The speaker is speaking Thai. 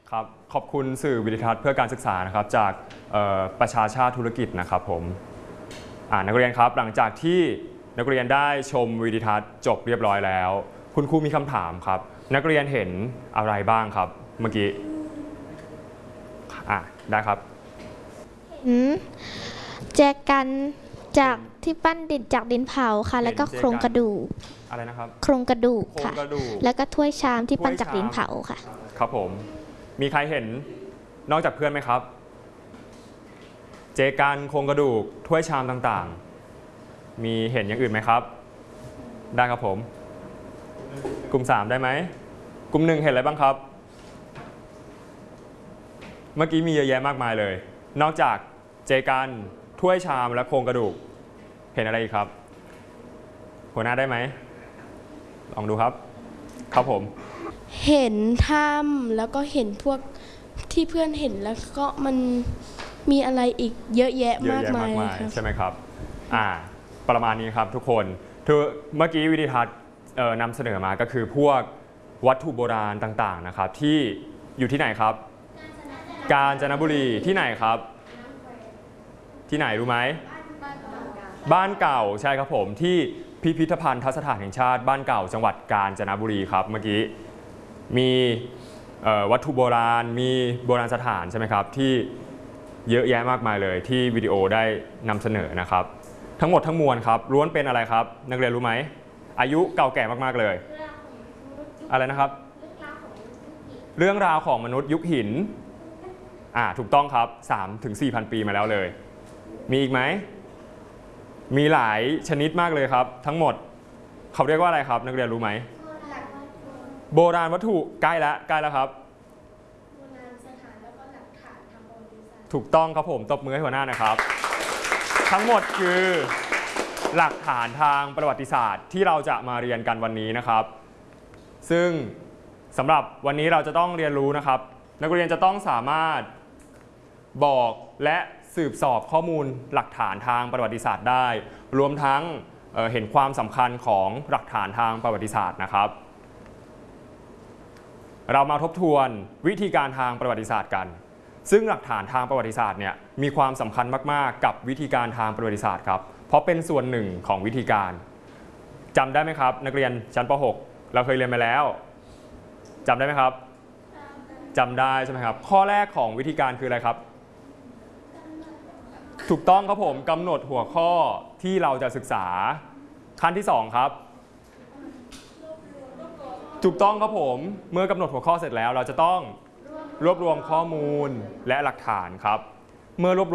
ครับขอบคุณสื่อวิดิทัศน์เพื่อการศึกษานะครับจากประชาชาติธุรกิจนะครับผมนักเรียนครับหลังจากที่นักเรียนได้ชมวิดิทัศน์จบเรียบร้อยแล้วคุณครูมีคำถามครับนักเรียนเห็นอะไรบ้างครับเมื่อกี้ได้ครับแจกันจากที่ปั้นดินจากดินเผาค่ะแล้วก็โครงกระดูกอะไรนะครับโครงกระดูกค่ะแล้วก็ถ้วยชามที่ปั้นจากดินเผาค่ะครับผมมีใครเห็นนอกจากเพื่อนไหมครับเจกันโครงกระดูกถ้วยชามต่างๆมีเห็นอย่างอื่นไหมครับได้ครับผมกลุ่ม3ได้ไหมกลุ่ม1เห็นอะไรบ้างครับเมื่อกี้มีเยอะแยะมากมายเลยนอกจากเจกันถ้วยชามและโครงกระดูกเห็นอะไรอีกครับหัวหน้าได้ไหมลองดูครับครับผมเห็นถ้ำแล้วก็เห็นพวกที่เพื่อนเห็นแล้วก็มันมีอะไรอีกเยอะแยะมากมายใช่ไหมครับประมาณนี้ครับทุกคนเมื่อกี้วิดิทัศน์นำเสนอมาก็คือพวกวัตถุโบราณต่างๆนะครับที่อยู่ที่ไหนครับกาญจนบุรีที่ไหนครับที่ไหนรู้ไหมบ้านเก่าใช่ครับผมที่พิพิธภัณฑ์สถานแห่งชาติบ้านเก่าจังหวัดกาญจนบุรีครับเมื่อกี้มีวัตถุโบราณมีโบราณสถานใช่ไหมครับที่เยอะแยะมากมายเลยที่วิดีโอได้นำเสนอนะครับทั้งหมดทั้งมวลครับล้วนเป็นอะไรครับนักเรียนรู้ไหมอายุเก่าแก่มากๆเลยอะไรนะครับเรื่องราวของมนุษย์ยุคหินถูกต้องครับ 3-4,000 ปีมาแล้วเลยมีอีกไหมมีหลายชนิดมากเลยครับทั้งหมดเขาเรียกว่าอะไรครับนักเรียนรู้ไหมโบราณวัตถุใกล้แล้วครับโบราณสถานแล้วก็หลักฐานทางประวัติศาสตร์ถูกต้องครับผมตบมือให้หัวหน้านะครับทั้งหมดคือหลักฐานทางประวัติศาสตร์ที่เราจะมาเรียนกันวันนี้นะครับซึ่งสำหรับวันนี้เราจะต้องเรียนรู้นะครับนักเรียนจะต้องสามารถบอกและสืบสอบข้อมูลหลักฐานทางประวัติศาสตร์ได้รวมทั้งเห็นความสำคัญของหลักฐานทางประวัติศาสตร์นะครับเรามาทบทวนวิธีการทางประวัติศาสตร์กันซึ่งหลักฐานทางประวัติศาสตร์เนี่ยมีความสำคัญมากๆกับวิธีการทางประวัติศาสตร์ครับเพราะเป็นส่วนหนึ่งของวิธีการจำได้ไหมครับนักเรียนชั้นป .6 เราเคยเรียนมาแล้วจำได้ไหมครับจำได้ใช่ไหมครับข้อแรกของวิธีการคืออะไรครับถูกต้องครับผมกำหนดหัวข้อที่เราจะศึกษาขั้นที่2ครับถูกต้องครับผมเมื่อกำหนดหัวข้อเสร็จแล้วเราจะต้องรวบรวมข้อมูลและหลักฐานครับเมื่อรวบ